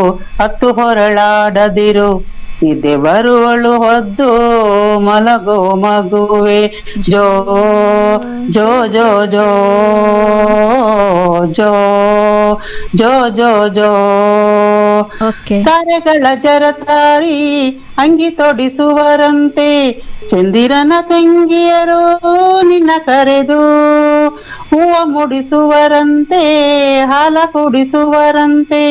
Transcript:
ಹತ್ತು ಹೊರಳಾಡದಿರು, ನಿದ್ದೆ ಬರುವಳು ಹೊದ್ದು ಮಲಗೋ ಮಗುವೆ. ಜೋ ಜೋ ಜೋ ಜೋ ಜೋ ಜೋ ಜೋ ಜೋ. ಓಕೆ. ತಾರೆಗಳ ಜರತಾರಿ ಅಂಗಿ ತೊಡಿಸುವರಂತೆ, ಚಂದಿರನ ತಂಗಿಯರು ನಿನ್ನ ಕರೆದು ಹೂವ ಮುಡಿಸುವರಂತೆ, ಹಾಲ ಕುಡಿಸುವರಂತೆ.